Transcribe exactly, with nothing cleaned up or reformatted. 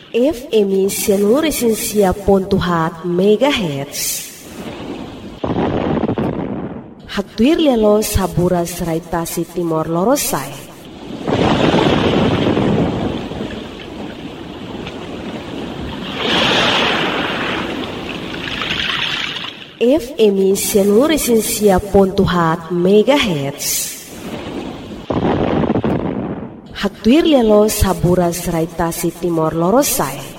F M seluruh esensia pontuhat megahertz. Haktuir lelo sabura seraitasi timor lorosai. F M seluruh esensia pontuhat megahertz. Haktuir lelo sabura seraitasi timor lorosai.